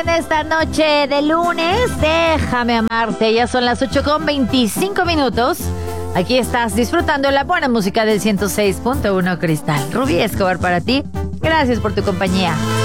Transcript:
en esta noche de lunes. Déjame amarte. Ya son las 8:25. Aquí estás disfrutando la buena música del 106.1 Cristal. Rubí Escobar para ti. Gracias por tu compañía.